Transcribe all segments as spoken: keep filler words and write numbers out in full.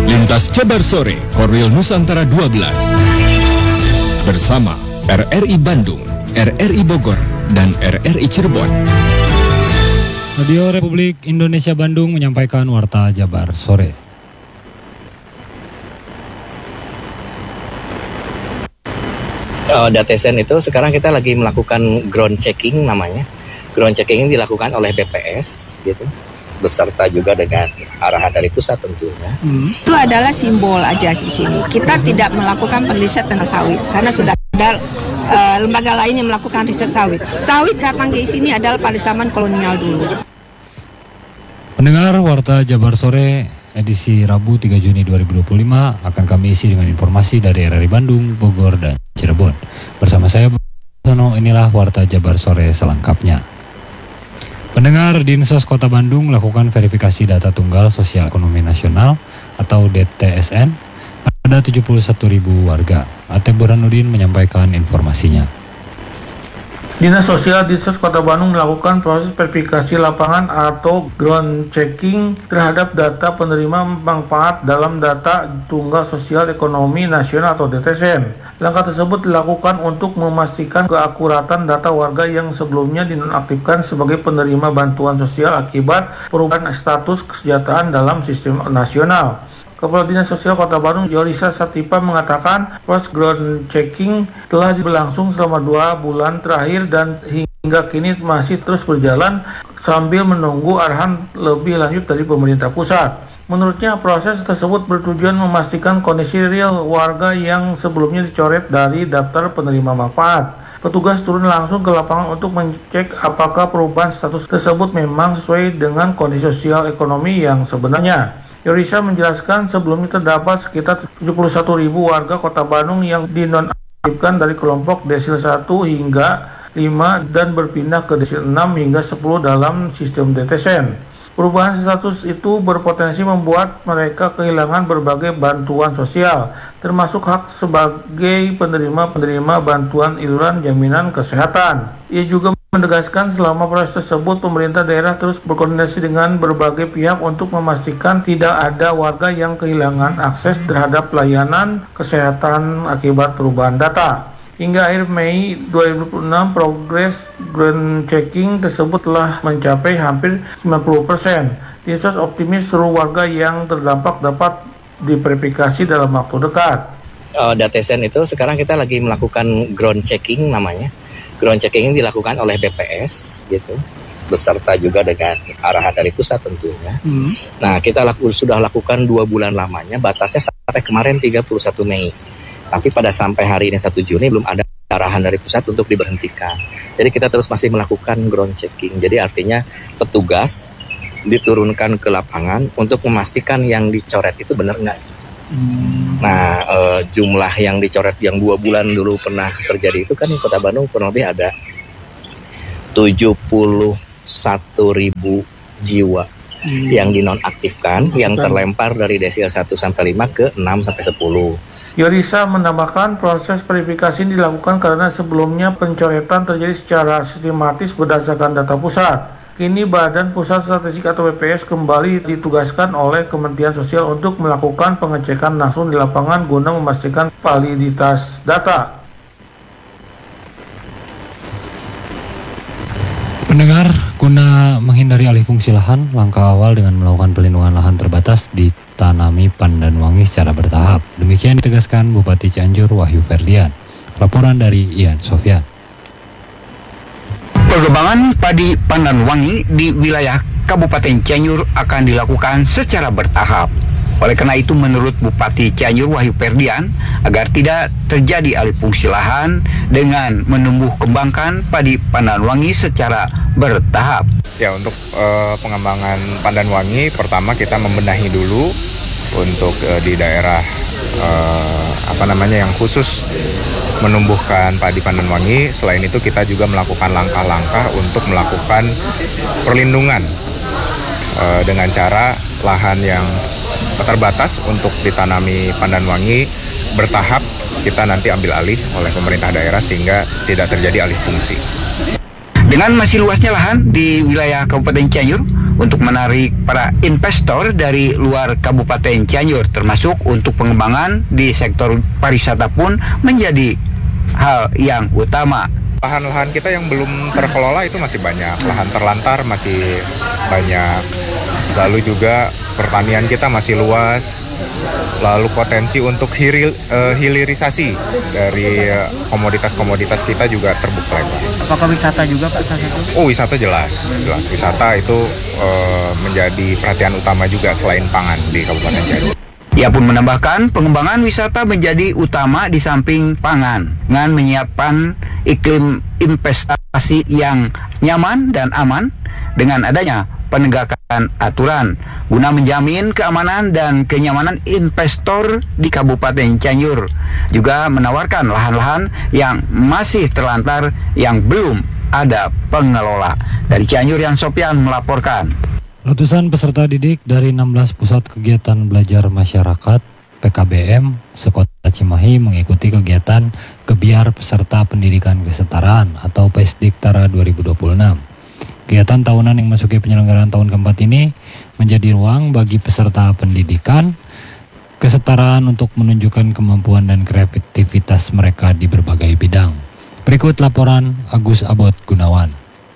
Lintas Jabar Sore, Korwil Nusantara dua belas. Bersama R R I Bandung, R R I Bogor, dan R R I Cirebon. Radio Republik Indonesia Bandung menyampaikan Warta Jabar Sore. Uh, Datesen itu sekarang kita lagi melakukan ground checking namanya. Ground checking ini dilakukan oleh B P S gitu, beserta juga dengan arahan dari pusat tentunya. Hmm. Itu adalah simbol aja di sini. Kita tidak melakukan penelitian tentang sawit karena sudah ada uh, lembaga lain yang melakukan riset sawit. Sawit datang ke sini adalah pada zaman kolonial dulu. Pendengar Warta Jabar Sore edisi Rabu tiga Juni dua ribu dua puluh lima akan kami isi dengan informasi dari R R I Bandung, Bogor, dan Cirebon. Bersama saya Sono, inilah Warta Jabar Sore selengkapnya. Pendengar, Dinsos Kota Bandung melakukan verifikasi data tunggal sosial ekonomi nasional atau D T S N pada tujuh puluh satu ribu warga. Atep Burhanuddin menyampaikan informasinya. Dinas Sosial Dinsos Kota Bandung melakukan proses verifikasi lapangan atau ground checking terhadap data penerima manfaat dalam data tunggal sosial ekonomi nasional atau D T S N. Langkah tersebut dilakukan untuk memastikan keakuratan data warga yang sebelumnya dinonaktifkan sebagai penerima bantuan sosial akibat perubahan status kesejahteraan dalam sistem nasional. Kepala Dinas Sosial Kota Bandung, Yorisa Satipa, mengatakan proses ground checking telah berlangsung selama dua bulan terakhir dan hingga kini masih terus berjalan sambil menunggu arahan lebih lanjut dari pemerintah pusat. Menurutnya, proses tersebut bertujuan memastikan kondisi real warga yang sebelumnya dicoret dari daftar penerima manfaat. Petugas turun langsung ke lapangan untuk mengecek apakah perubahan status tersebut memang sesuai dengan kondisi sosial ekonomi yang sebenarnya. Yorisa menjelaskan sebelumnya terdapat sekitar tujuh puluh satu ribu warga Kota Bandung yang dinonaktifkan dari kelompok desil satu hingga lima dan berpindah ke desil enam hingga sepuluh dalam sistem D T S N. Perubahan status itu berpotensi membuat mereka kehilangan berbagai bantuan sosial, termasuk hak sebagai penerima-penerima bantuan iuran jaminan kesehatan. Ia juga menegaskan selama proses tersebut pemerintah daerah terus berkoordinasi dengan berbagai pihak untuk memastikan tidak ada warga yang kehilangan akses terhadap pelayanan kesehatan akibat perubahan data. Hingga akhir Mei dua ribu dua puluh enam, progres ground checking tersebut telah mencapai hampir sembilan puluh persen. Dinsos optimis seluruh warga yang terdampak dapat diverifikasi dalam waktu dekat. Uh, Datesen itu sekarang kita lagi melakukan ground checking namanya. Ground checking ini dilakukan oleh B P S gitu, beserta juga dengan arahan dari pusat tentunya. Hmm. Nah, kita laku, sudah lakukan dua bulan lamanya, batasnya sampai kemarin tiga puluh satu Mei. Tapi pada sampai hari ini satu Juni belum ada arahan dari pusat untuk diberhentikan. Jadi kita terus masih melakukan ground checking. Jadi artinya petugas diturunkan ke lapangan untuk memastikan yang dicoret itu benar nggak. Hmm. Nah, e, jumlah yang dicoret yang dua bulan dulu pernah terjadi itu kan di Kota Bandung kurang lebih ada tujuh puluh satu ribu jiwa hmm. yang dinonaktifkan, yang terlempar dari desil satu sampai lima ke enam sampai sepuluh. Yorisa menambahkan proses verifikasi dilakukan karena sebelumnya pencoretan terjadi secara sistematis berdasarkan data pusat. Kini Badan Pusat Statistik atau B P S kembali ditugaskan oleh Kementerian Sosial untuk melakukan pengecekan langsung di lapangan guna memastikan validitas data. Pendengar, guna menghindari alih fungsi lahan, langkah awal dengan melakukan pelindungan lahan terbatas ditanami pandan wangi secara bertahap. Demikian ditegaskan Bupati Cianjur Wahyu Ferdian. Laporan dari Ian Sofyan. Pengembangan padi pandan wangi di wilayah Kabupaten Cianjur akan dilakukan secara bertahap. Oleh karena itu, menurut Bupati Cianjur Wahyu Ferdian, agar tidak terjadi alih fungsi lahan dengan menumbuh kembangkan padi pandan wangi secara bertahap. Ya, untuk uh, pengembangan pandan wangi, pertama kita membenahi dulu untuk uh, di daerah uh, apa namanya yang khusus menumbuhkan padi pandan wangi. Selain itu kita juga melakukan langkah-langkah untuk melakukan perlindungan uh, dengan cara lahan yang terbatas untuk ditanami pandan wangi bertahap kita nanti ambil alih oleh pemerintah daerah sehingga tidak terjadi alih fungsi. Dengan masih luasnya lahan di wilayah Kabupaten Cianjur, untuk menarik para investor dari luar Kabupaten Cianjur, termasuk untuk pengembangan di sektor pariwisata pun menjadi hal yang utama. Lahan-lahan kita yang belum terkelola itu masih banyak, lahan terlantar masih banyak, lalu juga pertanian kita masih luas, lalu potensi untuk hiril, uh, hilirisasi dari uh, komoditas-komoditas kita juga terbuka lebar. Apakah wisata juga Pak salah satu? Oh, wisata jelas, jelas wisata itu uh, menjadi perhatian utama juga selain pangan di Kabupaten Cianjur. Ia pun menambahkan pengembangan wisata menjadi utama di samping pangan dengan menyiapkan iklim investasi yang nyaman dan aman dengan adanya penegakan aturan guna menjamin keamanan dan kenyamanan investor di Kabupaten Cianjur, juga menawarkan lahan-lahan yang masih terlantar yang belum ada pengelola. Dari Cianjur, Yan Sopyan melaporkan. Ratusan peserta didik dari enam belas pusat kegiatan belajar masyarakat P K B M sekota Cimahi mengikuti kegiatan Gebiar Peserta Pendidikan Kesetaraan atau Pesdiktara dua ribu dua puluh enam. Kegiatan tahunan yang memasuki penyelenggaraan tahun keempat ini menjadi ruang bagi peserta pendidikan kesetaraan untuk menunjukkan kemampuan dan kreativitas mereka di berbagai bidang. Berikut laporan Agus Abot Gunawan.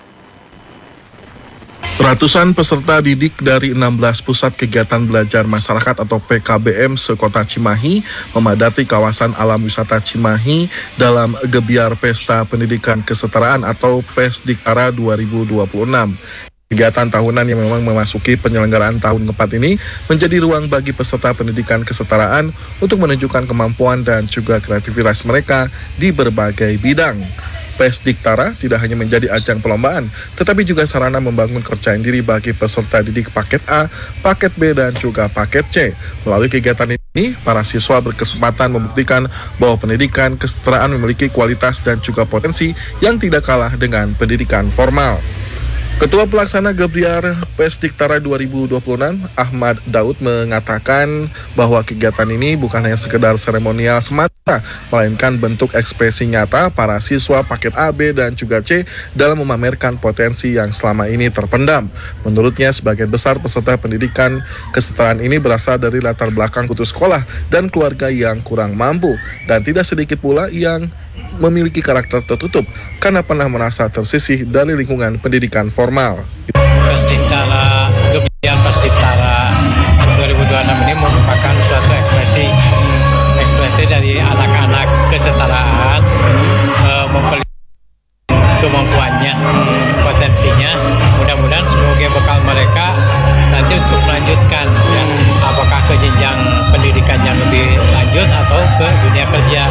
Ratusan peserta didik dari enam belas pusat kegiatan belajar masyarakat atau P K B M sekota Cimahi memadati kawasan alam wisata Cimahi dalam Gebiar Pesta Pendidikan Kesetaraan atau Pesdiktara dua ribu dua puluh enam. Kegiatan tahunan yang memang memasuki penyelenggaraan tahun keempat ini menjadi ruang bagi peserta pendidikan kesetaraan untuk menunjukkan kemampuan dan juga kreativitas mereka di berbagai bidang. Pesdiktara tidak hanya menjadi ajang perlombaan, tetapi juga sarana membangun kepercayaan diri bagi peserta didik paket A, paket B, dan juga paket C. Melalui kegiatan ini, para siswa berkesempatan membuktikan bahwa pendidikan kesetaraan memiliki kualitas dan juga potensi yang tidak kalah dengan pendidikan formal. Ketua Pelaksana Gebiar Pesdiktara dua ribu dua puluh enam, Ahmad Daud, mengatakan bahwa kegiatan ini bukan hanya sekedar seremonial semata, melainkan bentuk ekspresi nyata para siswa paket A, B, dan juga C dalam memamerkan potensi yang selama ini terpendam. Menurutnya, sebagian besar peserta pendidikan kesetaraan ini berasal dari latar belakang putus sekolah dan keluarga yang kurang mampu, dan tidak sedikit pula yang memiliki karakter tertutup karena pernah merasa tersisih dari lingkungan pendidikan formal. Pesdiktara, Gebiar Pesdiktara dua ribu dua puluh enam ini merupakan suatu ekspresi ekspresi dari anak-anak kesetaraan, uh, memperlihatkan kemampuannya, potensinya. Mudah-mudahan sebagai bekal mereka nanti untuk melanjutkan, ya, apakah ke jenjang pendidikan yang lebih lanjut atau ke dunia kerja.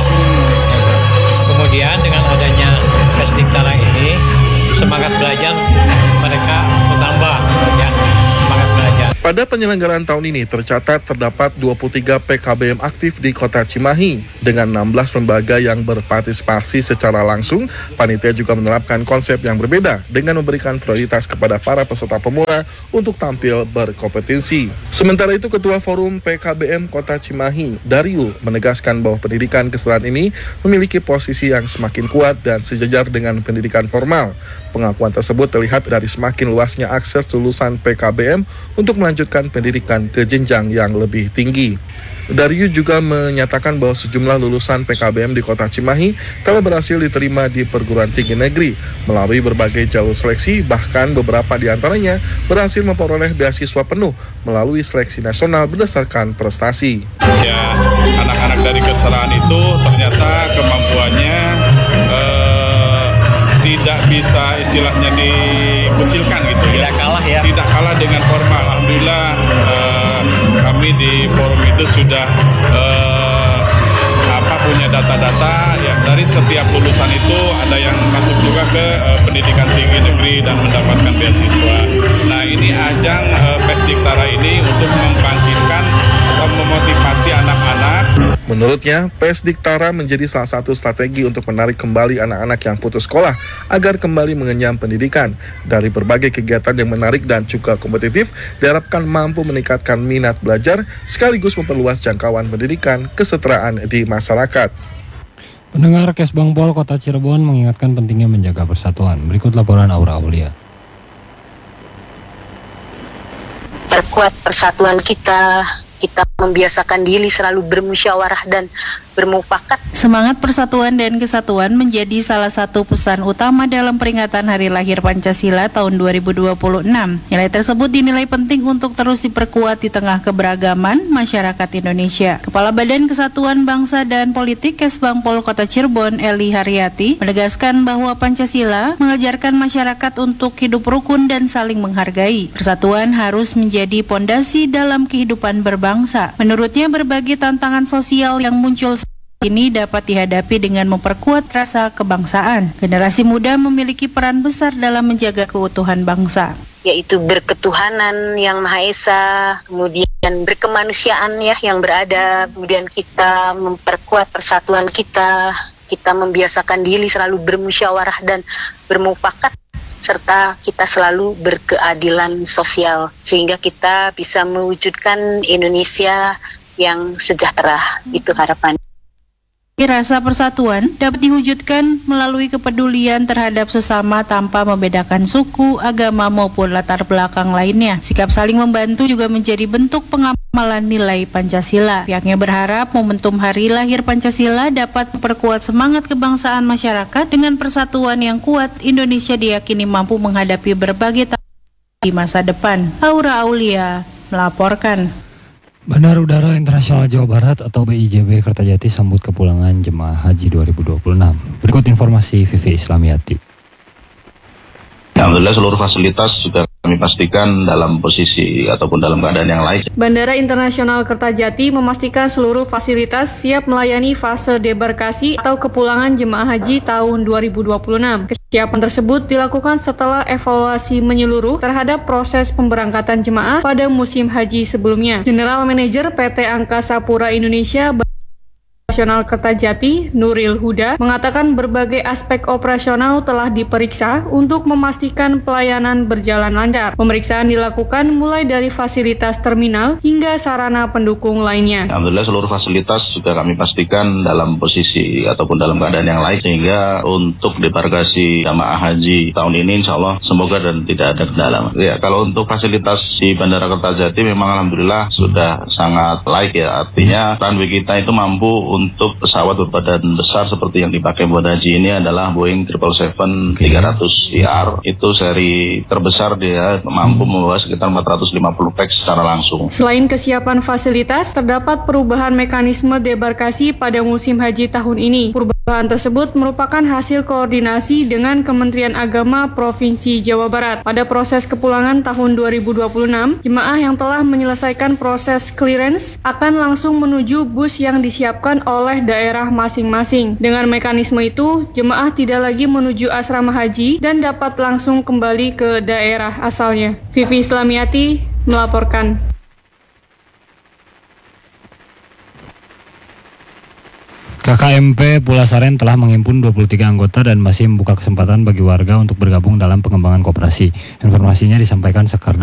Kemudian dengan adanya Pesdiktara ini, semangat belajar mereka bertambah, ya, semangat belajar. Pada penyelenggaraan tahun ini tercatat terdapat dua puluh tiga P K B M aktif di Kota Cimahi dengan enam belas lembaga yang berpartisipasi secara langsung. Panitia juga menerapkan konsep yang berbeda dengan memberikan prioritas kepada para peserta pemula untuk tampil berkompetisi. Sementara itu, Ketua Forum P K B M Kota Cimahi, Dario, menegaskan bahwa pendidikan kesetaraan ini memiliki posisi yang semakin kuat dan sejajar dengan pendidikan formal. Pengakuan tersebut terlihat dari semakin luasnya akses lulusan P K B M untuk melanjutkan pendidikan ke jenjang yang lebih tinggi. Dario juga menyatakan bahwa sejumlah lulusan P K B M di Kota Cimahi telah berhasil diterima di perguruan tinggi negeri melalui berbagai jalur seleksi, bahkan beberapa di antaranya berhasil memperoleh beasiswa penuh melalui seleksi nasional berdasarkan prestasi. Ya, anak-anak dari kesetaraan itu ternyata kemampuannya eh, tidak bisa istilahnya dikucilkan gitu ya. Tidak kalah ya. Tidak kalah dengan formal. Alhamdulillah eh, kami di forum itu sudah eh, apa punya data-data yang dari setiap lulusan itu ada yang masuk juga ke eh, pendidikan tinggi negeri dan mendapatkan beasiswa. Nah, ini ajang eh, Pesdiktara ini untuk membangkitkan atau memotivasi anak-anak. Menurutnya, Pesdiktara menjadi salah satu strategi untuk menarik kembali anak-anak yang putus sekolah agar kembali mengenyam pendidikan. Dari berbagai kegiatan yang menarik dan juga kompetitif, diharapkan mampu meningkatkan minat belajar sekaligus memperluas jangkauan pendidikan kesetaraan di masyarakat. Pendengar Kesbangpol Kota Cirebon mengingatkan pentingnya menjaga persatuan. Berikut laporan Aura Aulia. memperkuat persatuan kita, kita membiasakan diri selalu bermusyawarah dan bermufakat. Semangat persatuan dan kesatuan menjadi salah satu pesan utama dalam peringatan Hari Lahir Pancasila tahun dua ribu dua puluh enam. Nilai tersebut dinilai penting untuk terus diperkuat di tengah keberagaman masyarakat Indonesia. Kepala Badan Kesatuan Bangsa dan Politik Kesbangpol Kota Cirebon, Eli Haryati, menegaskan bahwa Pancasila mengajarkan masyarakat untuk hidup rukun dan saling menghargai. Persatuan harus menjadi pondasi dalam kehidupan berbangsa. Menurutnya, berbagai tantangan sosial yang muncul ini dapat dihadapi dengan memperkuat rasa kebangsaan. Generasi muda memiliki peran besar dalam menjaga keutuhan bangsa, yaitu berketuhanan yang Maha Esa, kemudian berkemanusiaan ya yang berada, kemudian kita memperkuat persatuan kita, kita membiasakan diri selalu bermusyawarah dan bermufakat, serta kita selalu berkeadilan sosial, sehingga kita bisa mewujudkan Indonesia yang sejahtera. Itu harapan. Rasa persatuan dapat diwujudkan melalui kepedulian terhadap sesama tanpa membedakan suku, agama maupun latar belakang lainnya. Sikap saling membantu juga menjadi bentuk pengamalan nilai Pancasila. Pihaknya berharap momentum Hari Lahir Pancasila dapat memperkuat semangat kebangsaan masyarakat. Dengan persatuan yang kuat, Indonesia diyakini mampu menghadapi berbagai tantangan di masa depan. Aura Aulia melaporkan. Bandar Udara Internasional Jawa Barat atau B I J B Kertajati sambut kepulangan jemaah haji dua ribu dua puluh enam. Berikut informasi Vivi Islamiati. Alhamdulillah seluruh fasilitas juga kami pastikan dalam posisi ataupun dalam keadaan yang layak. Bandara Internasional Kertajati memastikan seluruh fasilitas siap melayani fase debarkasi atau kepulangan jemaah haji tahun dua ribu dua puluh enam. Kesiapan tersebut dilakukan setelah evaluasi menyeluruh terhadap proses pemberangkatan jemaah pada musim haji sebelumnya. General Manager P T Angkasa Pura Indonesia Nasional Kertajati, Nuril Huda, mengatakan berbagai aspek operasional telah diperiksa untuk memastikan pelayanan berjalan lancar. Pemeriksaan dilakukan mulai dari fasilitas terminal hingga sarana pendukung lainnya. Alhamdulillah seluruh fasilitas juga kami pastikan dalam posisi ataupun dalam keadaan yang layak, sehingga untuk debarkasi jamaah haji tahun ini insya Allah semoga dan tidak ada kendala. Ya, kalau untuk fasilitas di Bandara Kertajati memang alhamdulillah sudah sangat layak ya, artinya runway kita itu mampu untuk pesawat berbadan besar seperti yang dipakai buat haji ini adalah Boeing tujuh tujuh tujuh tiga ratus E R. Itu seri terbesar, dia mampu membawa sekitar empat ratus lima puluh pax secara langsung. Selain kesiapan fasilitas, terdapat perubahan mekanisme debarkasi pada musim haji tahun ini. Perubahan tersebut merupakan hasil koordinasi dengan Kementerian Agama Provinsi Jawa Barat. Pada proses kepulangan tahun dua ribu dua puluh enam, jemaah yang telah menyelesaikan proses clearance akan langsung menuju bus yang disiapkan oleh daerah masing-masing. Dengan mekanisme itu, jemaah tidak lagi menuju asrama haji dan dapat langsung kembali ke daerah asalnya. Vivi Islamiati melaporkan. K K M P Pulasaren telah menghimpun dua puluh tiga anggota dan masih membuka kesempatan bagi warga untuk bergabung dalam pengembangan koperasi. Informasinya disampaikan Sekar